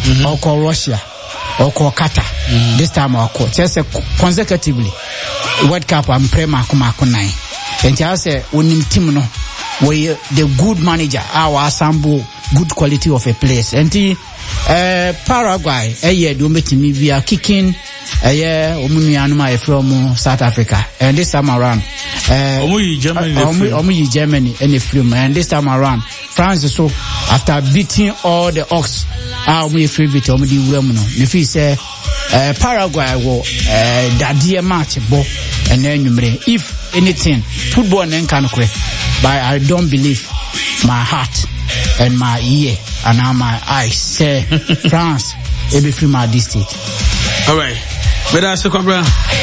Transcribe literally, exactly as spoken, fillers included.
or call Russia, or call Qatar. Mm-hmm. This time I'll call. Just consecutively, World Cup and Premier Kumakunai. And just say, unim team no, where the good manager, our assemble good quality of a place. And the uh, Paraguay, a year do meet me via kicking. A year, Omunianuma from South Africa, and this time around, uh, Omu Germany, Omu Germany, and the film, and this time around, France so after beating all the Ox, ah, we free beat Omu di Wemuno. If he say, uh, Paraguay will, uh, that dear match, bo, and then you may, if anything, football and can correct, but I don't believe my heart and my ear and now my eyes say France, every free my district. All right. But that's a